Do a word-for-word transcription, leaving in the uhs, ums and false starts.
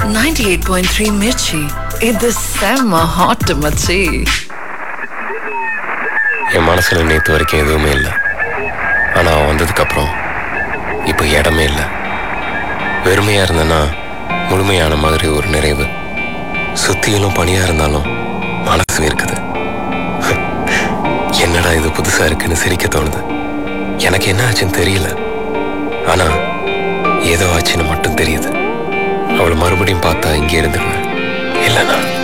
ninety-eight point three Mirchi. இது செம்ம hot மச்சி. என் மனசுல நேத்து வரைக்கும் எதுவுமே இல்லை. ஆனா அவன் வந்ததுக்கு அப்புறம் இப்போ இடமே இல்லை. வெறுமையா இருந்தேன்னா முழுமையான மாதிரி ஒரு நிறைவு. சுத்தியிலும் பணியா இருந்தாலும் மனசு இருக்குது. என்னடா இது புதுசா இருக்குன்னு சிரிக்க தோணுது. எனக்கு என்ன ஆச்சுன்னு தெரியல. ஆனா ஏதோ ஆச்சுன்னு மட்டும் தெரியுது. அவளை மறுபடியும் பார்த்தா இங்கே இருந்துருவேன். இல்லைண்ணா